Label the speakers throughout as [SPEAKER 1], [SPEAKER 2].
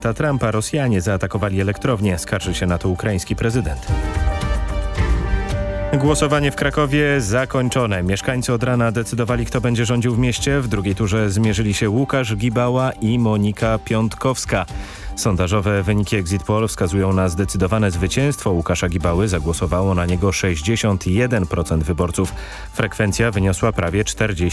[SPEAKER 1] Trumpa Rosjanie zaatakowali elektrownię, skarży się na to ukraiński prezydent. Głosowanie w Krakowie zakończone. Mieszkańcy od rana decydowali, kto będzie rządził w mieście. W drugiej turze zmierzyli się Łukasz Gibała i Monika Piątkowska. Sondażowe wyniki Exit Poll wskazują na zdecydowane zwycięstwo Łukasza Gibały. Zagłosowało na niego 61% wyborców. Frekwencja wyniosła prawie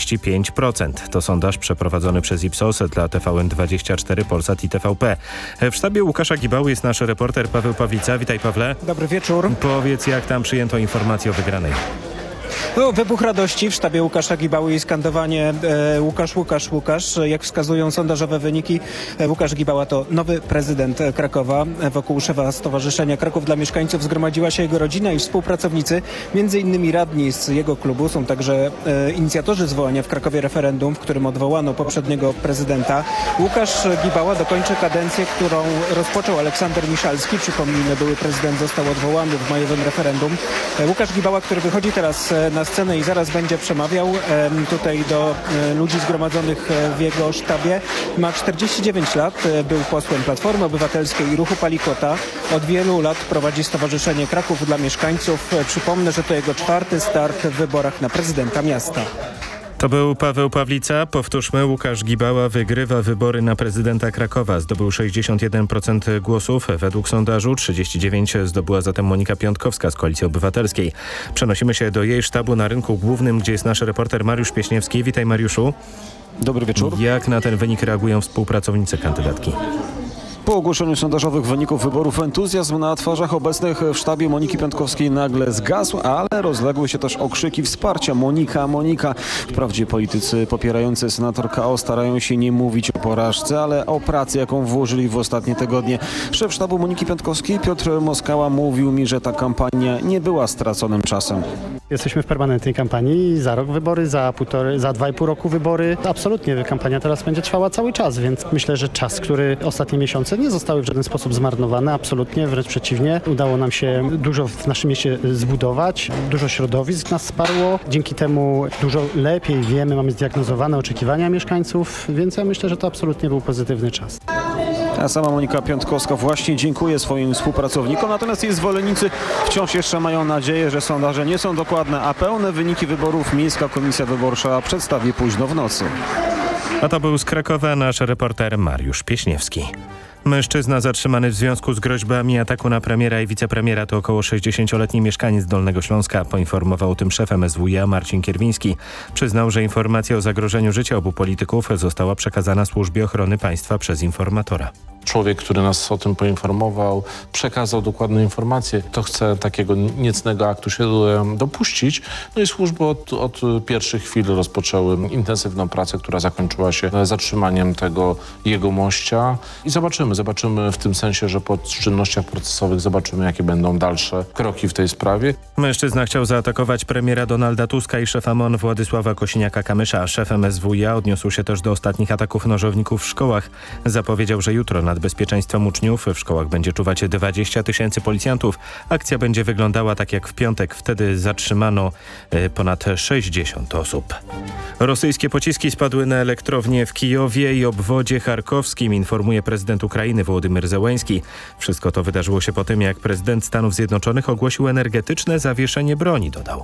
[SPEAKER 1] 45%. To sondaż przeprowadzony przez Ipsos dla TVN24, Polsat i TVP. W sztabie Łukasza Gibały jest nasz reporter Paweł Pawlica. Witaj, Pawle.
[SPEAKER 2] Dobry wieczór.
[SPEAKER 1] Powiedz, jak tam przyjęto informację o wygranej.
[SPEAKER 2] Wybuch radości w sztabie Łukasza Gibały i skandowanie Łukasz, Łukasz, Łukasz. Jak wskazują sondażowe wyniki, Łukasz Gibała to nowy prezydent Krakowa. Wokół szefa Stowarzyszenia Kraków dla Mieszkańców zgromadziła się jego rodzina i współpracownicy. Między innymi radni z jego klubu są także inicjatorzy zwołania w Krakowie referendum, w którym odwołano poprzedniego prezydenta. Łukasz Gibała dokończy kadencję, którą rozpoczął Aleksander Miszalski. Przypomnijmy, były prezydent został odwołany w majowym referendum. Łukasz Gibała, który wychodzi teraz na scenę i zaraz będzie przemawiał tutaj do ludzi zgromadzonych w jego sztabie. Ma 49 lat, był posłem Platformy Obywatelskiej i Ruchu Palikota. Od wielu lat prowadzi Stowarzyszenie Kraków dla Mieszkańców. Przypomnę, że to jego 4. start w wyborach na prezydenta miasta.
[SPEAKER 1] To był Paweł Pawlica. Powtórzmy, Łukasz Gibała wygrywa wybory na prezydenta Krakowa. Zdobył 61% głosów. Według sondażu 39% zdobyła zatem Monika Piątkowska z Koalicji Obywatelskiej. Przenosimy się do jej sztabu na Rynku Głównym, gdzie jest nasz reporter Mariusz Pieśniewski. Witaj, Mariuszu.
[SPEAKER 3] Dobry wieczór.
[SPEAKER 1] Jak na ten wynik reagują współpracownicy kandydatki?
[SPEAKER 3] Po ogłoszeniu sondażowych wyników wyborów entuzjazm na twarzach obecnych w sztabie Moniki Piątkowskiej nagle zgasł, ale rozległy się też okrzyki wsparcia. Monika, Monika. Wprawdzie politycy popierający senator KO starają się nie mówić o porażce, ale o pracy, jaką włożyli w ostatnie tygodnie. Szef sztabu Moniki Piątkowskiej Piotr Moskała mówił mi, że ta kampania nie była straconym czasem.
[SPEAKER 4] Jesteśmy w permanentnej kampanii. Za rok wybory, za 2,5 roku wybory. Absolutnie kampania teraz będzie trwała cały czas, więc myślę, że czas, który ostatnie miesiące nie zostały w żaden sposób zmarnowane. Absolutnie, wręcz przeciwnie. Udało nam się dużo w naszym mieście zbudować. Dużo środowisk nas wsparło. Dzięki temu dużo lepiej wiemy, mamy zdiagnozowane oczekiwania mieszkańców, więc ja myślę, że to absolutnie był pozytywny czas.
[SPEAKER 3] A sama Monika Piątkowska właśnie dziękuję swoim współpracownikom, natomiast jej zwolennicy wciąż jeszcze mają nadzieję, że sondaże nie są dokładne, a pełne wyniki wyborów Miejska Komisja Wyborcza przedstawi późno w nocy.
[SPEAKER 1] A to był z Krakowa nasz reporter Mariusz Pieśniewski. Mężczyzna zatrzymany w związku z groźbami ataku na premiera i wicepremiera to około 60-letni mieszkaniec Dolnego Śląska. Poinformował o tym szef MSWiA Marcin Kierwiński. Przyznał, że informacja o zagrożeniu życia obu polityków została przekazana Służbie Ochrony Państwa przez informatora.
[SPEAKER 5] Człowiek, który nas o tym poinformował, przekazał dokładne informacje. Kto chce takiego niecnego aktu się dopuścić. No i służby od pierwszych chwil rozpoczęły intensywną pracę, która zakończyła się zatrzymaniem tego jegomościa. I zobaczymy w tym sensie, że po czynnościach procesowych zobaczymy, jakie będą dalsze kroki w tej sprawie.
[SPEAKER 1] Mężczyzna chciał zaatakować premiera Donalda Tuska i szefa MON Władysława Kosiniaka-Kamysza. Szef MSWiA odniósł się też do ostatnich ataków nożowników w szkołach. Zapowiedział, że jutro nad bezpieczeństwem uczniów w szkołach będzie czuwać 20 000 policjantów. Akcja będzie wyglądała tak jak w piątek. Wtedy zatrzymano ponad 60 osób. Rosyjskie pociski spadły na elektrownię w Kijowie i obwodzie charkowskim, informuje prezydent Ukrainy Wołodymyr Zełenski. Wszystko to wydarzyło się po tym, jak prezydent Stanów Zjednoczonych ogłosił energetyczne zawieszenie broni, dodał.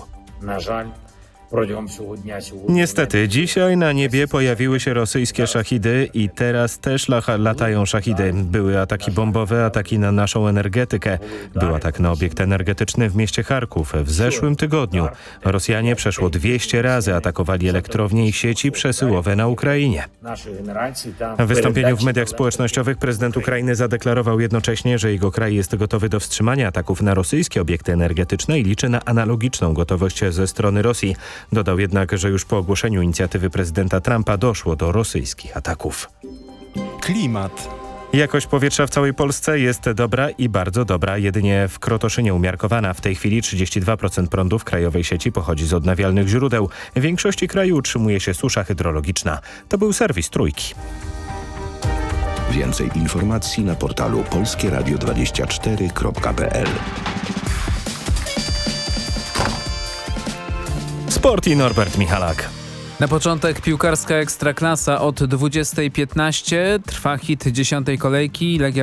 [SPEAKER 1] Niestety, dzisiaj na niebie pojawiły się rosyjskie szahidy i teraz też latają szahidy. Były ataki bombowe, ataki na naszą energetykę. Był atak na obiekt energetyczny w mieście Charków. W zeszłym tygodniu Rosjanie przeszło 200 razy atakowali elektrownie i sieci przesyłowe na Ukrainie. W wystąpieniu w mediach społecznościowych prezydent Ukrainy zadeklarował jednocześnie, że jego kraj jest gotowy do wstrzymania ataków na rosyjskie obiekty energetyczne i liczy na analogiczną gotowość ze strony Rosji. Dodał jednak, że już po ogłoszeniu inicjatywy prezydenta Trumpa doszło do rosyjskich ataków.
[SPEAKER 6] Klimat.
[SPEAKER 1] Jakość powietrza w całej Polsce jest dobra i bardzo dobra, jedynie w Krotoszynie umiarkowana. W tej chwili 32% prądu w krajowej sieci pochodzi z odnawialnych źródeł. W większości kraju utrzymuje się susza hydrologiczna. To był serwis Trójki.
[SPEAKER 7] Więcej informacji na portalu polskieradio24.pl.
[SPEAKER 1] Sport i Norbert Michalak.
[SPEAKER 7] Na początek piłkarska Ekstraklasa od 20:15 trwa hit 10. kolejki. Legia